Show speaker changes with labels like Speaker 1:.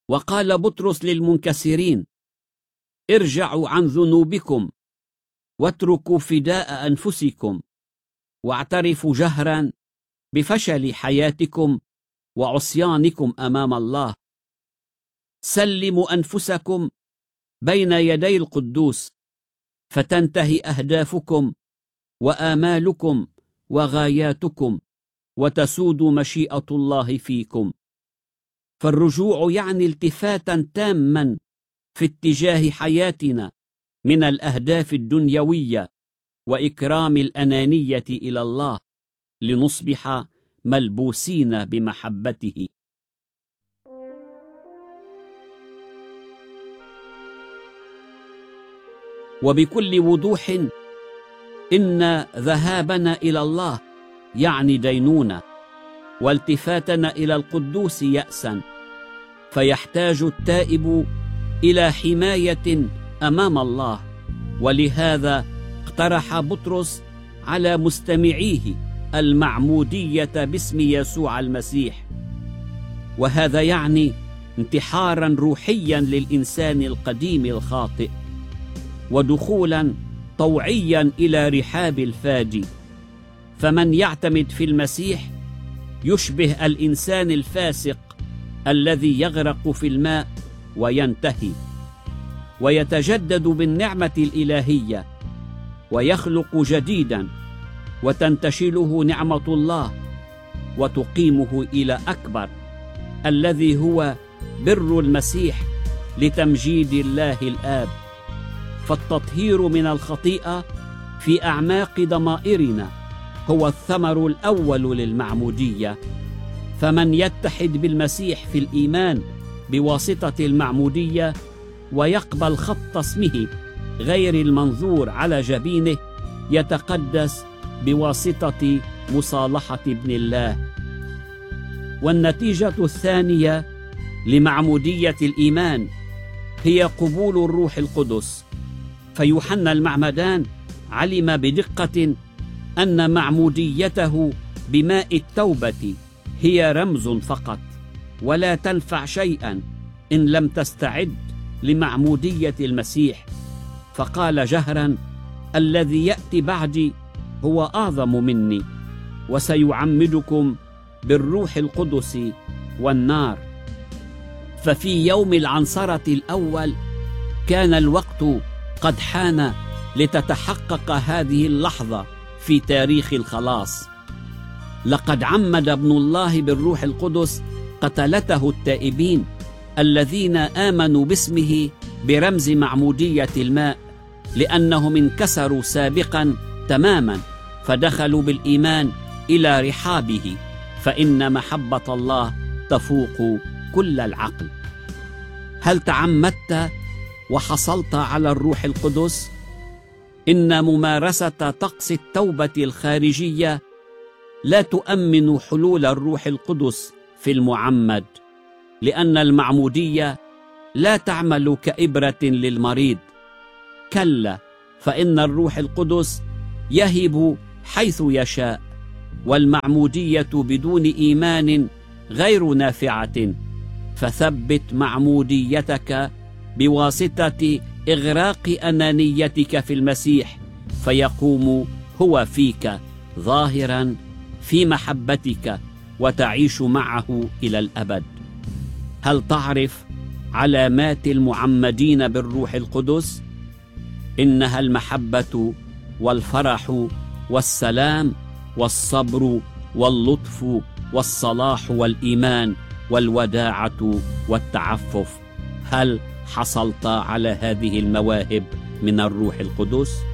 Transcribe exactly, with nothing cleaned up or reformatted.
Speaker 1: وقال بطرس للمنكسرين: ارجعوا عن ذنوبكم واتركوا فداء أنفسكم، واعترفوا جهرا بفشل حياتكم وعصيانكم أمام الله. سلموا أنفسكم بين يدي القدوس، فتنتهي أهدافكم وآمالكم وغاياتكم، وتسود مشيئة الله فيكم. فالرجوع يعني التفاتا تاما في اتجاه حياتنا من الأهداف الدنيوية وإكرام الأنانية إلى الله، لنصبح ملبوسين بمحبته. وبكل وضوح إن ذهابنا إلى الله يعني دينونة، والتفاتنا إلى القدوس يأسا، فيحتاج التائب إلى حماية أمام الله. ولهذا اقترح بطرس على مستمعيه المعمودية باسم يسوع المسيح، وهذا يعني انتحارا روحيا للإنسان القديم الخاطئ، ودخولا طوعيا إلى رحاب الفادي. فمن يعتمد في المسيح يشبه الإنسان الفاسق الذي يغرق في الماء وينتهي، ويتجدد بالنعمة الإلهية ويخلق جديدا، وتنتشله نعمة الله وتقيمه إلى أكبر، الذي هو بر المسيح لتمجيد الله الآب. فالتطهير من الخطيئة في أعماق ضمائرنا هو الثمر الأول للمعمودية. فمن يتحد بالمسيح في الإيمان بواسطة المعمودية ويقبل خط اسمه غير المنظور على جبينه يتقدس بواسطة مصالحة ابن الله. والنتيجة الثانية لمعمودية الإيمان هي قبول الروح القدس. فيوحنا المعمدان علم بدقة أن معموديته بماء التوبة هي رمز فقط، ولا تنفع شيئا إن لم تستعد لمعمودية المسيح. فقال جهرا: الذي يأتي بعدي هو أعظم مني، وسيعمدكم بالروح القدس والنار. ففي يوم العنصرة الأول كان الوقت قد حان لتتحقق هذه اللحظة في تاريخ الخلاص. لقد عمد ابن الله بالروح القدس قتلته التائبين الذين آمنوا باسمه برمز معمودية الماء، لأنهم انكسروا سابقا تماما فدخلوا بالإيمان إلى رحابه، فإن محبة الله تفوق كل العقل. هل تعمدت وحصلت على الروح القدس؟ إن ممارسة طقس التوبة الخارجية لا تؤمن حلول الروح القدس في المعمد، لأن المعمودية لا تعمل كإبرة للمريض. كلا، فإن الروح القدس يهب حيث يشاء، والمعمودية بدون إيمان غير نافعة. فثبت معموديتك بواسطة إغراق أنانيتك في المسيح، فيقوم هو فيك ظاهرا في محبتك وتعيش معه إلى الأبد. هل تعرف علامات المعمدين بالروح القدس؟ إنها المحبة والفرح والسلام والصبر واللطف والصلاح والإيمان والوداعة والتعفف. هل حصلت على هذه المواهب من الروح القدس؟